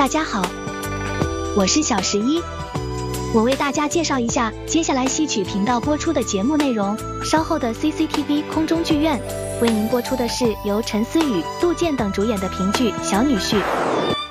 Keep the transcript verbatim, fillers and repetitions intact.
大家好，我是小十一，我为大家介绍一下接下来戏曲频道播出的节目内容。稍后的 C C T V 空中剧院为您播出的是由陈思雨、杜健等主演的评剧《小女婿》。